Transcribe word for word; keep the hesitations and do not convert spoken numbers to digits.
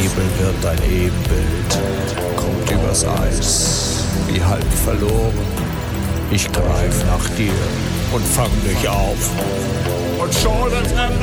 Nebel wird dein Ebenbild, kommt übers Eis, wie halb verloren. Ich greif nach dir und fang dich auf. Und schon